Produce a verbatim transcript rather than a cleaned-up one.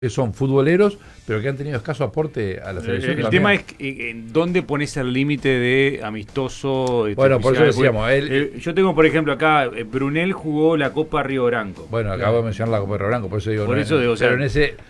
que son futboleros, pero que han tenido escaso aporte a la selección. El, el tema es en dónde pones el límite de amistoso. Este, bueno, por eso oficial, decíamos. Él, eh, yo tengo, por ejemplo, acá, eh, Brunel jugó la Copa Río Branco. Bueno, acabo claro. de mencionar la Copa Río Branco, por eso digo. Por no, eso digo, o sea, pero en ese,